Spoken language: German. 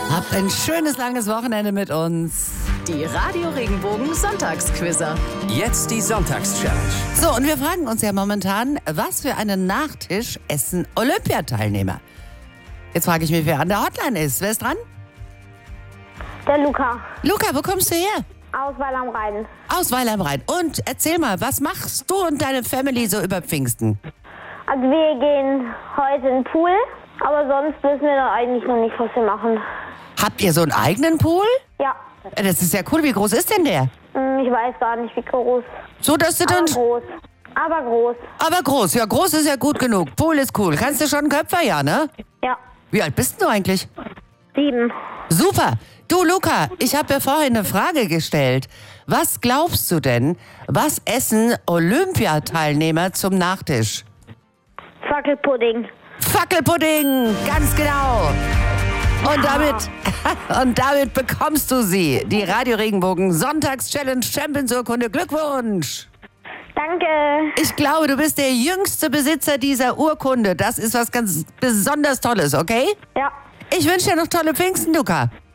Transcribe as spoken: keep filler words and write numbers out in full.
Habt ein schönes, langes Wochenende mit uns. Die Radio Regenbogen Sonntagsquizzer. Jetzt die Sonntagschallenge. So, und wir fragen uns ja momentan, was für einen Nachtisch essen Olympiateilnehmer? Jetzt frage ich mich, wer an der Hotline ist. Wer ist dran? Der Luca Luca, wo kommst du her? aus Weil am Rhein. Aus Weil am Rhein. Und erzähl mal, was machst du und deine Family so über Pfingsten? Also wir gehen heute in den Pool, aber sonst wissen wir da eigentlich noch nicht, was wir machen. Habt ihr so einen eigenen Pool? Ja, Das ist ja cool. Wie groß ist denn der? hm, ich weiß gar nicht, wie groß. So, dass du Aber dann... groß. Aber groß. Aber groß. Ja, groß ist ja gut genug. Pool ist cool. Kannst du schon einen Köpfer, ja, ne? Ja, Wie alt bist du eigentlich? sieben. Super. Du, Luca, ich habe ja vorhin eine Frage gestellt. Was glaubst du denn, was essen Olympiateilnehmer zum Nachtisch? Fackelpudding. Fackelpudding, ganz genau. Und damit, und damit bekommst du sie, die Radio Regenbogen Sonntags-Challenge Champions-Urkunde. Glückwunsch. Danke. Ich glaube, du bist der jüngste Besitzer dieser Urkunde. Das ist was ganz besonders Tolles, okay? Ja, Ich wünsche dir noch tolle Pfingsten, Luca.